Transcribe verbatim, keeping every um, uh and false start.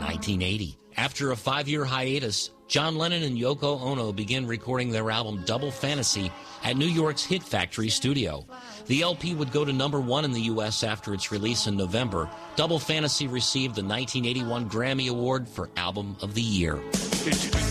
nineteen eighty. After a five-year hiatus, John Lennon and Yoko Ono began recording their album Double Fantasy at New York's Hit Factory studio. The L P would go to number one in the U S after its release in November. Double Fantasy received the nineteen eighty-one Grammy Award for Album of the Year.